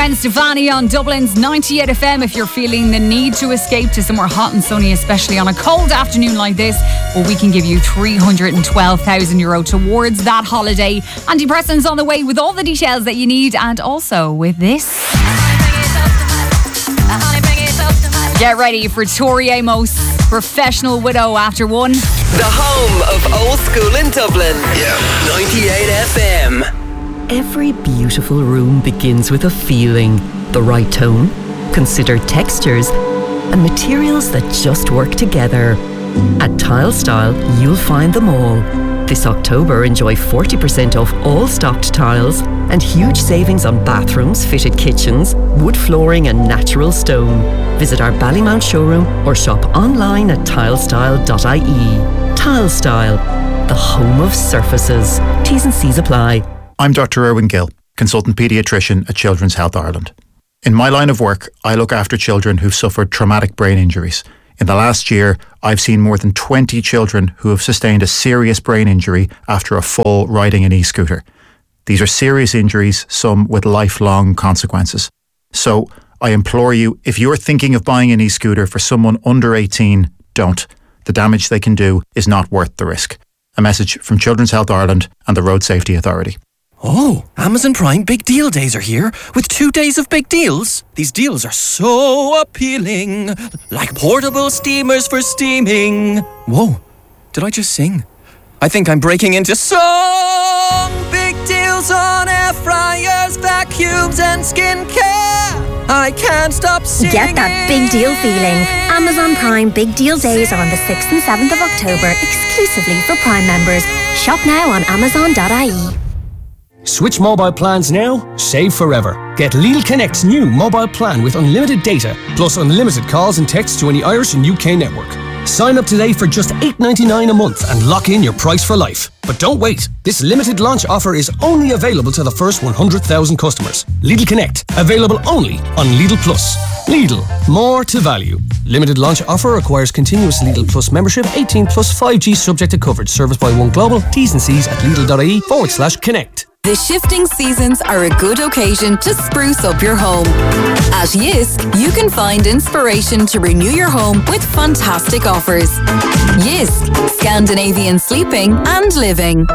Gwen Stefani on Dublin's 98 FM. If you're feeling the need to escape to somewhere hot and sunny, especially on a cold afternoon like this, well, we can give you €312,000 towards that holiday. Antidepressants on the way with all the details that you need, and also with this. Get ready for Tori Amos, Professional Widow After One. The home of old school in Dublin. Yeah, 98 FM. Every beautiful room begins with a feeling, the right tone, considered textures, and materials that just work together. At Tile Style, you'll find them all. This October, enjoy 40% off all stocked tiles and huge savings on bathrooms, fitted kitchens, wood flooring and natural stone. Visit our Ballymount showroom or shop online at tilestyle.ie. Tile Style, the home of surfaces. T's and C's apply. I'm Dr. Erwin Gill, consultant paediatrician at Children's Health Ireland. In my line of work, I look after children who've suffered traumatic brain injuries. In the last year, I've seen more than 20 children who have sustained a serious brain injury after a fall riding an e-scooter. These are serious injuries, some with lifelong consequences. So, I implore you, if you're thinking of buying an e-scooter for someone under 18, don't. The damage they can do is not worth the risk. A message from Children's Health Ireland and the Road Safety Authority. Oh, Amazon Prime Big Deal Days are here with 2 days of big deals. These deals are so appealing, like portable steamers for steaming. Whoa, did I just sing? I think I'm breaking into song. Big deals on air fryers, vacuums and skincare. I can't stop singing. Get that big deal feeling. Amazon Prime Big Deal Days are on the 6th and 7th of October, exclusively for Prime members. Shop now on amazon.ie. Switch mobile plans now, save forever. Get Lidl Connect's new mobile plan with unlimited data, plus unlimited calls and texts to any Irish and UK network. Sign up today for just $8.99 a month and lock in your price for life. But don't wait. This limited launch offer is only available to the first 100,000 customers. Lidl Connect, available only on Lidl Plus. Lidl, more to value. Limited launch offer requires continuous Lidl Plus membership, 18 plus 5G subject to coverage. Service by One Global. T's and C's at lidl.ie/connect. The shifting seasons are a good occasion to spruce up your home. At Yisk, you can find inspiration to renew your home with fantastic offers. Yisk, Scandinavian sleeping and living.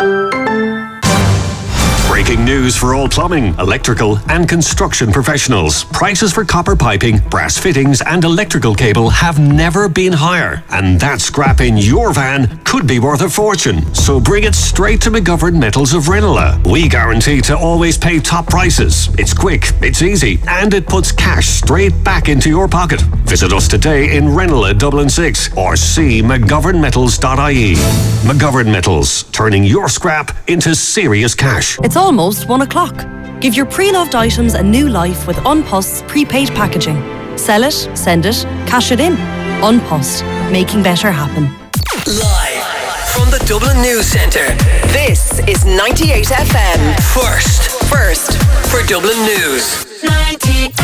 Breaking news for all plumbing, electrical and construction professionals. Prices for copper piping, brass fittings and electrical cable have never been higher. And that scrap in your van could be worth a fortune. So bring it straight to McGovern Metals of Ranelagh. We guarantee to always pay top prices. It's quick, it's easy, and it puts cash straight back into your pocket. Visit us today in Ranelagh, Dublin 6 or see mcgovernmetals.ie. McGovern Metals, turning your scrap into serious cash. It's almost 1 o'clock. Give your pre-loved items a new life with Unpost's prepaid packaging. Sell it, send it, cash it in. Unpost, making better happen. Live from the Dublin News Centre, this is 98 FM. First for Dublin News. 98.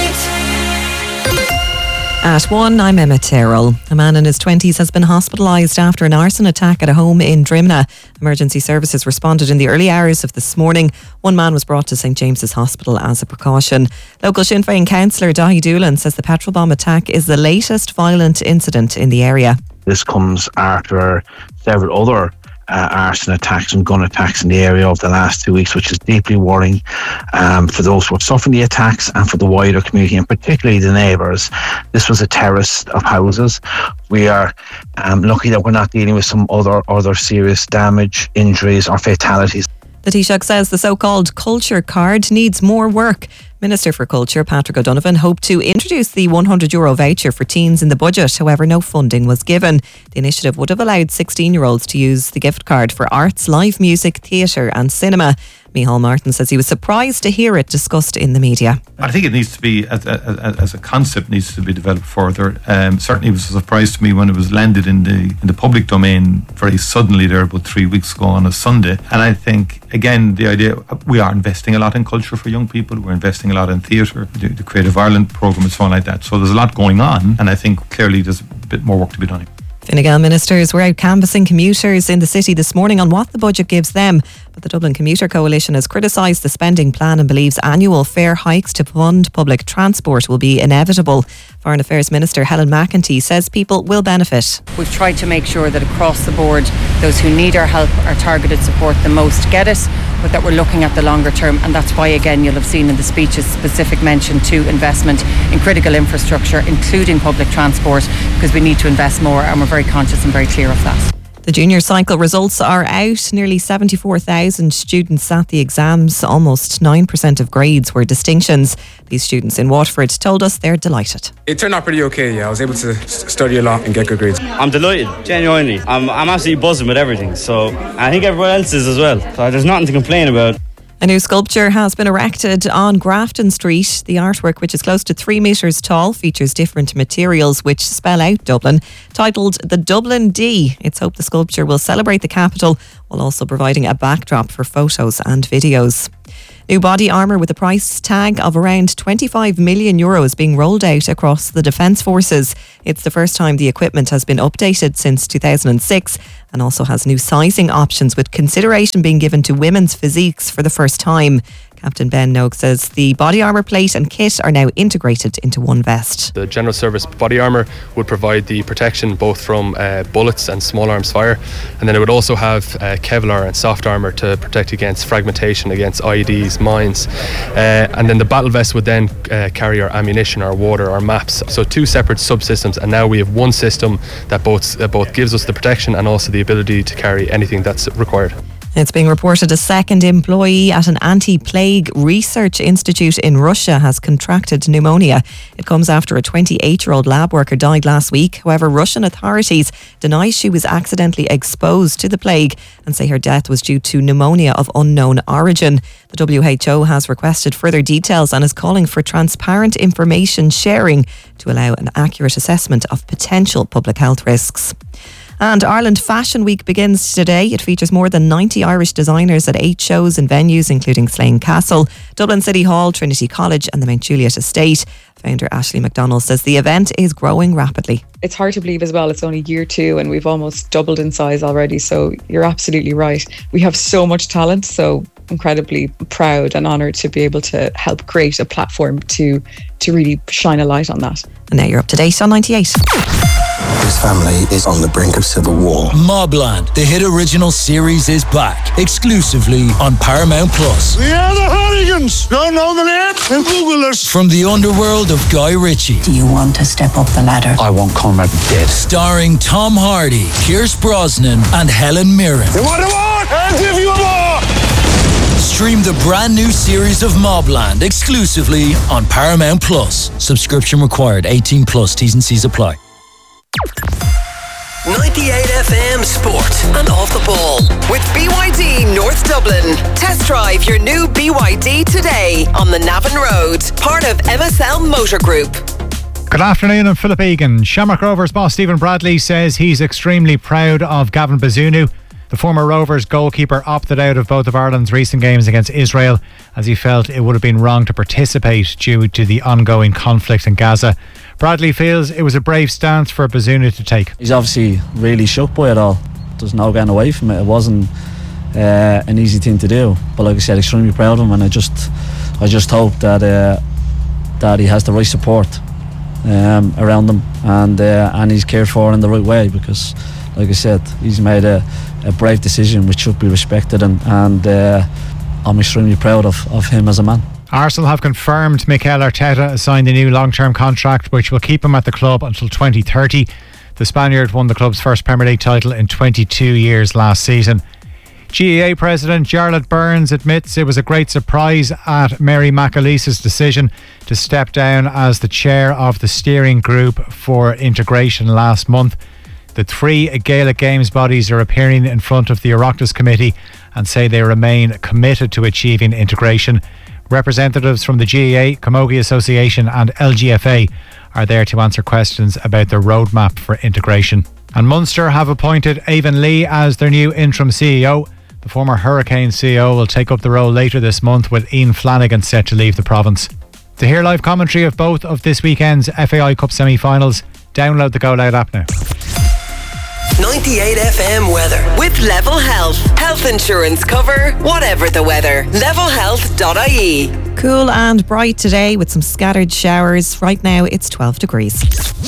At 1, I'm Emma Terrell. A man in his 20s has been hospitalised after an arson attack at a home in Drimnagh. Emergency services responded in the early hours of this morning. One man was brought to St James's Hospital as a precaution. Local Sinn Féin councillor Dahi Doolan says the petrol bomb attack is the latest violent incident in the area. This comes after several other arson attacks and gun attacks in the area over the last 2 weeks, which is deeply worrying for those who are suffering the attacks and for the wider community, and particularly the neighbours. This was a terrace of houses. We are lucky that we're not dealing with some other serious damage, injuries or fatalities. The Taoiseach says the so-called culture card needs more work. Minister for Culture Patrick O'Donovan hoped to introduce the €100 voucher for teens in the budget. However, no funding was given. The initiative would have allowed 16-year-olds to use the gift card for arts, live music, theatre and cinema. Micheál Martin says he was surprised to hear it discussed in the media. I think it needs to be, as a concept, needs to be developed further. Certainly it was a surprise to me when it was landed in the public domain very suddenly there about 3 weeks ago on a Sunday. And I think, again, the idea, we are investing a lot in culture for young people. We're investing a lot in theatre, the Creative Ireland programme and so on like that. So there's a lot going on, and I think clearly there's a bit more work to be done. Fine Gael ministers were out canvassing commuters in the city this morning on what the budget gives them. But the Dublin Commuter Coalition has criticised the spending plan and believes annual fare hikes to fund public transport will be inevitable. Foreign Affairs Minister Helen McEntee says people will benefit. We've tried to make sure that across the board, those who need our help, our targeted support the most get it, but that we're looking at the longer term. And that's why, again, you'll have seen in the speeches specific mention to investment in critical infrastructure, including public transport, because we need to invest more, and we're very conscious and very clear of that. The junior cycle results are out. Nearly 74,000 students sat the exams. Almost 9% of grades were distinctions. These students in Waterford told us they're delighted. It turned out pretty okay, yeah. I was able to study a lot and get good grades. I'm delighted, genuinely. I'm absolutely buzzing with everything. So I think everyone else is as well. So there's nothing to complain about. A new sculpture has been erected on Grafton Street. The artwork, which is close to 3 metres tall, features different materials which spell out Dublin. Titled The Dublin D, it's hoped the sculpture will celebrate the capital while also providing a backdrop for photos and videos. New body armour with a price tag of around €25 million is being rolled out across the Defence Forces. It's the first time the equipment has been updated since 2006 and also has new sizing options, with consideration being given to women's physiques for the first time. Captain Ben Nogue says the body armour plate and kit are now integrated into one vest. The General Service body armour would provide the protection both from bullets and small arms fire, and then it would also have Kevlar and soft armour to protect against fragmentation, against IEDs, mines, and then the battle vest would then carry our ammunition, our water, our maps. So 2 separate subsystems, and now we have one system that both gives us the protection and also the ability to carry anything that's required. It's being reported a second employee at an anti-plague research institute in Russia has contracted pneumonia. It comes after a 28-year-old lab worker died last week. However, Russian authorities deny she was accidentally exposed to the plague and say her death was due to pneumonia of unknown origin. The WHO has requested further details and is calling for transparent information sharing to allow an accurate assessment of potential public health risks. And Ireland Fashion Week begins today. It features more than 90 Irish designers at 8 shows and venues, including Slane Castle, Dublin City Hall, Trinity College and the Mount Juliet Estate. Founder Ashley McDonald says the event is growing rapidly. It's hard to believe as well, it's only year 2 and we've almost doubled in size already. So you're absolutely right. We have so much talent, so incredibly proud and honoured to be able to help create a platform to really shine a light on that. And now you're up to date on 98. His family is on the brink of civil war. Mobland, the hit original series, is back exclusively on Paramount Plus. We are the Hooligans. Don't know the name? And Google us. From the underworld of Guy Ritchie. Do you want to step up the ladder? I want Conrad dead. Starring Tom Hardy, Pierce Brosnan and Helen Mirren. You want more? I'll give you more. Stream the brand new series of Mobland exclusively on Paramount Plus. Subscription required. 18 plus. T's and C's apply. 98 FM Sport and Off the Ball with BYD North Dublin. Test drive your new BYD today on the Navan Road, part of MSL Motor Group. Good afternoon, I'm Philip Egan. Shamrock Rovers boss Stephen Bradley says he's extremely proud of Gavin Bazunu. The former Rovers goalkeeper opted out of both of Ireland's recent games against Israel as he felt it would have been wrong to participate due to the ongoing conflict in Gaza. Bradley feels it was a brave stance for Bazunu to take. He's obviously really shook by it all. There's no getting away from it. It wasn't an easy thing to do. But like I said, extremely proud of him, and I just hope that he has the right support around him and he's cared for in the right way, because like I said, he's made a brave decision which should be respected, and I'm extremely proud of him as a man. Arsenal have confirmed Mikel Arteta has signed a new long-term contract which will keep him at the club until 2030. The Spaniard won the club's first Premier League title in 22 years last season. GAA President Jarlath Burns admits it was a great surprise at Mary McAleese's decision to step down as the chair of the steering group for integration last month. The 3 Gaelic Games bodies are appearing in front of the Oireachtas Committee and say they remain committed to achieving integration. Representatives from the GAA, Camogie Association and LGFA are there to answer questions about the roadmap for integration. And Munster have appointed Avon Lee as their new interim CEO. The former Hurricane CEO will take up the role later this month, with Ian Flanagan set to leave the province. To hear live commentary of both of this weekend's FAI Cup semi-finals, download the Go Loud app now. 98 FM weather with Level Health. Health insurance cover, whatever the weather. Levelhealth.ie. Cool and bright today with some scattered showers. Right now it's 12 degrees.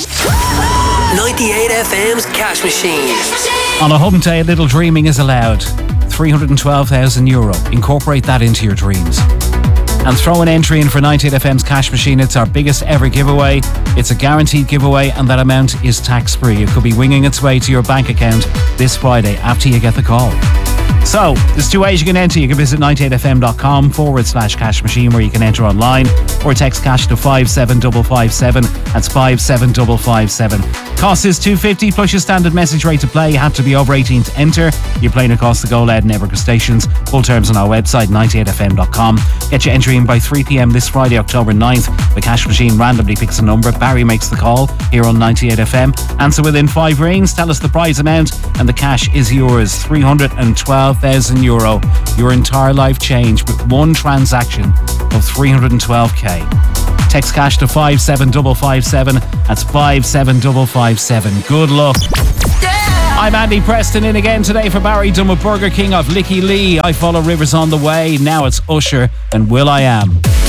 98 FM's Cash Machine. On a home day, a little dreaming is allowed. €312,000. Incorporate that into your dreams. And throw an entry in for 98FM's Cash Machine. It's our biggest ever giveaway. It's a guaranteed giveaway, and that amount is tax-free. It could be winging its way to your bank account this Friday after you get the call. So, there's two ways you can enter. You can visit 98fm.com/cash machine, where you can enter online, or text cash to 57557. That's 57557. Cost is $2.50 plus your standard message rate to play. You have to be over 18 to enter. You're playing across the Go Loud and Everco stations. Full terms on our website, 98fm.com. Get your entry in by 3 p.m. this Friday, October 9th. The Cash Machine randomly picks a number. Barry makes the call here on 98FM. Answer within 5 rings. Tell us the prize amount, and the cash is yours. €312,000. Your entire life changed with one transaction of 312k. Text cash to 57557. That's 57557. Good luck. I'm Andy Preston in again today for Barry Dunn with Burger King of Licky Lee. I Follow Rivers on the way. Now it's Usher and Will I Am.